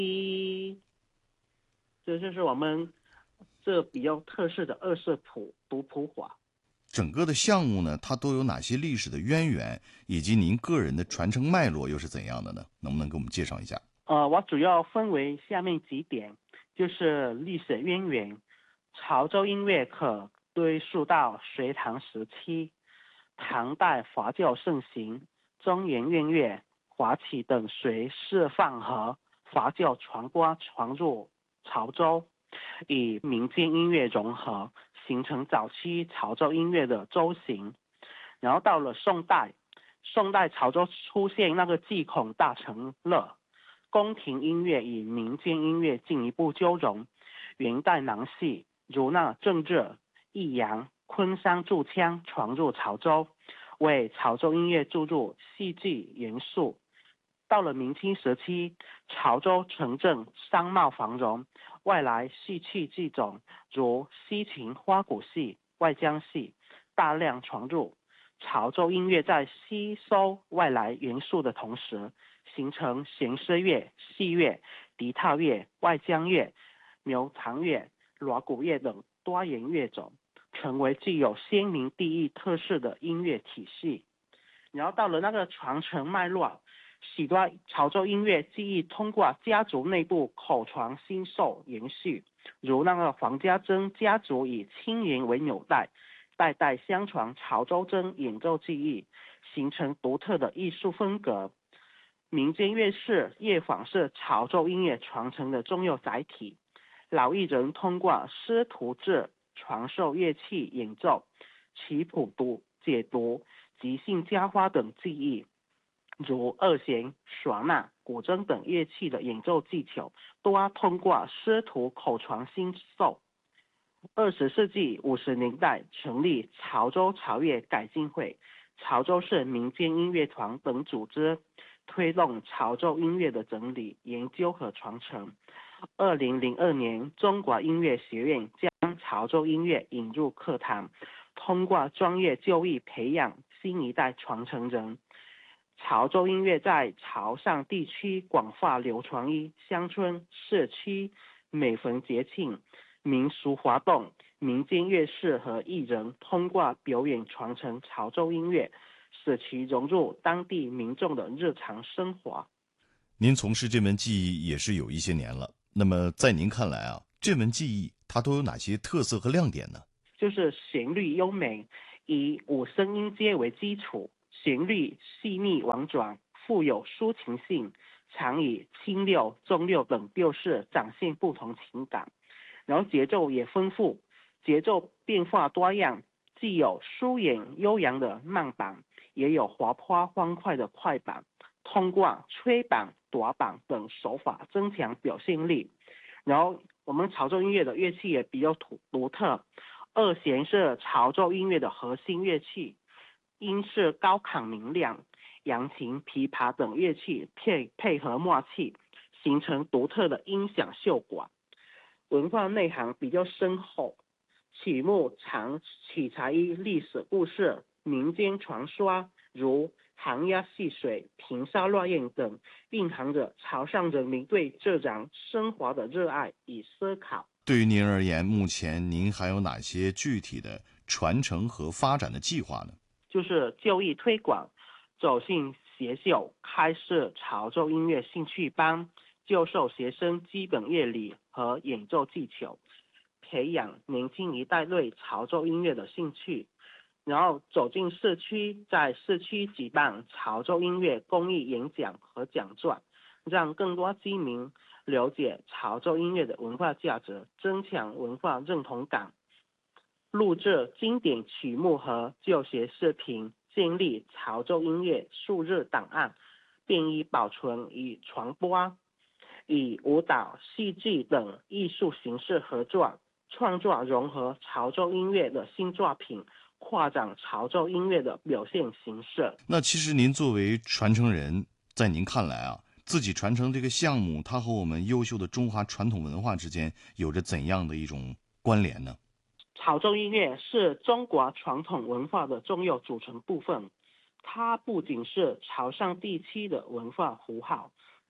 这就是我们这比较特色的二色谱读谱法。 整个的项目呢，它都有哪些历史的渊源，以及您个人的传承脉络又是怎样的呢？能不能给我们介绍一下？ 我主要分为下面几点，就是历史渊源。潮州音乐可追溯到隋唐时期，唐代华教盛行，中原乐乐、华旗等随释放和华教传入潮州，与民间音乐融合，形成早期潮州音乐的州形。然后到了宋代潮州出现那个祭孔大成乐，宫廷音乐与民间音乐进一步交融。元代南戏如那郑热、益阳、昆山驻腔传入潮州，为潮州音乐注入戏剧元素。到了明清时期，潮州城镇商贸繁荣，外来戏曲剧种如西秦花鼓戏、外江戏大量传入。潮州音乐在吸收外来元素的同时，形成弦瑟乐、戏乐、笛套乐、外江乐、苗堂乐、锣鼓乐等多元乐种，成为具有鲜明地域特色的音乐体系。然后到了那个传承脉络，许多潮州音乐技艺通过家族内部口传心授延续，如那个黄家珍家族以青云为纽带，代代相传潮州筝演奏技艺，形成独特的艺术风格。民间乐事乐坊是潮州音乐传承的重要载体，老艺人通过师徒制传授乐器演奏、曲谱解读、即兴加花等技艺，如二弦、唢呐、古筝等乐器的演奏技巧，都要通过师徒口传心授。20世纪50年代成立潮州潮乐改进会、潮州市民间音乐团等组织，推动潮州音乐的整理、研究和传承。2002年，中国音乐学院将潮州音乐引入课堂，通过专业教育培养新一代传承人。潮州音乐在潮汕地区广泛流传于乡村、社区，每逢节庆、民俗活动，民间乐士和艺人通过表演传承潮州音乐，使其融入当地民众的日常生活。 您从事这门技艺也是有一些年了，那么在您看来啊，这门技艺它都有哪些特色和亮点呢？ 就是旋律优美，以五声音阶为基础，旋律细腻婉转，富有抒情性，常以轻六、重六等调式展现不同情感。然后节奏也丰富，节奏变化多样，既有疏远悠扬的慢板，也有活泼欢快的快板。通过吹板、短板等手法增强表现力。然后我们潮州音乐的乐器也比较独特，二弦是潮州音乐的核心乐器，音色高亢明亮，扬琴、琵琶等乐器配合默契，形成独特的音响效果。文化内涵比较深厚，曲目常取材于历史故事、民间传说，如寒鸦戏水、平沙落雁等，蕴含着潮汕人民对自然生活的热爱与思考。 对于您而言，目前您还有哪些具体的传承和发展的计划呢？ 就是教育推广，走进学校开设潮州音乐兴趣班，教授学生基本乐理和演奏技巧，培养年轻一代对潮州音乐的兴趣。然后走进社区，在社区举办潮州音乐公益演讲和讲座，让更多居民了解潮州音乐的文化价值，增强文化认同感。录制经典曲目和教学视频，建立潮州音乐数字档案，便于保存与传播。与舞蹈、戏剧等艺术形式合作，创作融合潮州音乐的新作品，扩展潮州音乐的表现形式。 那其实您作为传承人，在您看来啊，自己传承这个项目，它和我们优秀的中华传统文化之间有着怎样的一种关联呢？ 潮州音乐是中国传统文化的重要组成部分，它不仅是潮汕地区的文化符号，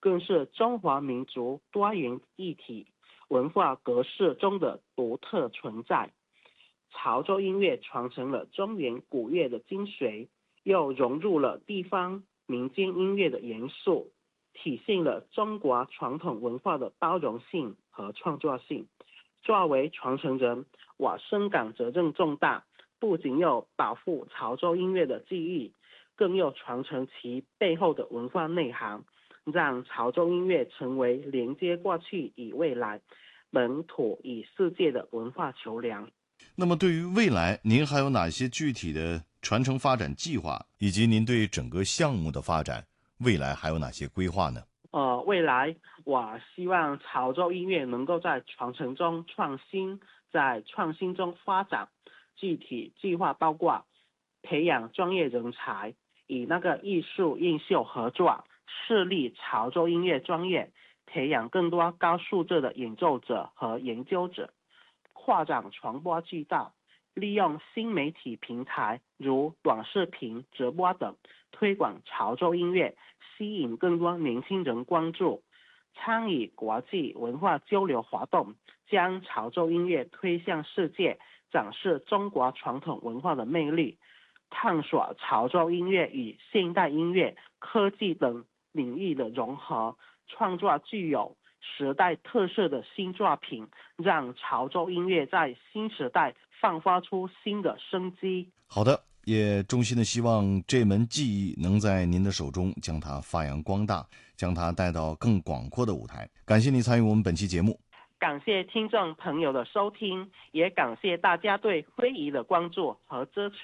更是中华民族多元一体文化格式中的独特存在。潮州音乐传承了中原古乐的精髓，又融入了地方民间音乐的元素，体现了中国传统文化的包容性和创造性。作为传承人，我深感责任重大，不仅要保护潮州音乐的记忆，更要传承其背后的文化内涵，让潮州音乐成为连接过去与未来、本土与世界的文化桥梁。 那么对于未来，您还有哪些具体的传承发展计划，以及您对整个项目的发展未来还有哪些规划呢？ 未来我希望潮州音乐能够在传承中创新，在创新中发展。具体计划包括培养专业人才，与艺术院校合作，设立潮州音乐专业，培养更多高素质的演奏者和研究者，扩展传播渠道，利用新媒体平台如短视频、直播等推广潮州音乐，吸引更多年轻人关注，参与国际文化交流活动，将潮州音乐推向世界，展示中国传统文化的魅力，探索潮州音乐与现代音乐、科技等领域的融合，创作具有时代特色的新作品，让潮州音乐在新时代放发出新的生机。 好的，也衷心的希望这门技艺能在您的手中将它发扬光大，将它带到更广阔的舞台。感谢你参与我们本期节目。 感谢听众朋友的收听，也感谢大家对非遗的关注和支持。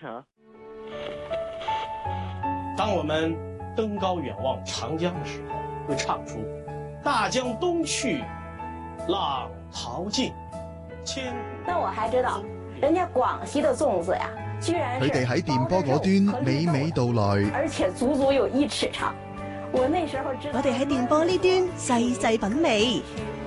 当我们登高远望长江的时候，会唱出大江东去，浪淘尽，千古。 那我还知道，人家廣西的粽子呀，居然佢哋喺電波嗰端娓娓道來， 而且足足有1尺長。我那時候知道， 我哋喺電波呢端細細品味。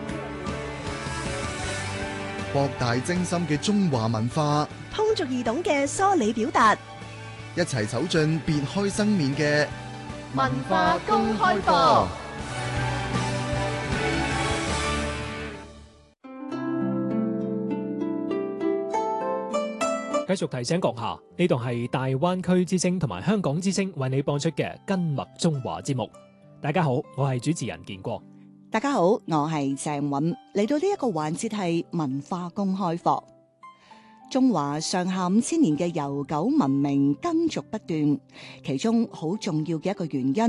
博大精深嘅中華文化， 通俗易懂嘅梳理表達， 一齊走進別開生面嘅文化公開課。 繼續提醒閣下，呢度係大灣區之聲同埋香港之聲為你播出嘅跟麥中華節目。大家好，我係主持人建國。 大家好，我係鄭韻。嚟到呢一個環節係文化公開課。中華上下5000年嘅悠久文明根續不斷，其中好重要嘅一個原因